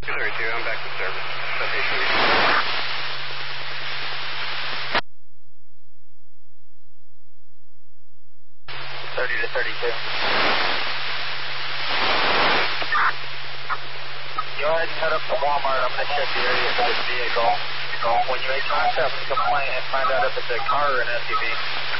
232, I'm back to service. Citation. 30 to 32. Go ahead and head up to Walmart. I'm going to check the area for this vehicle. When you make contact with the complaint, find out if it's a car or an SUV.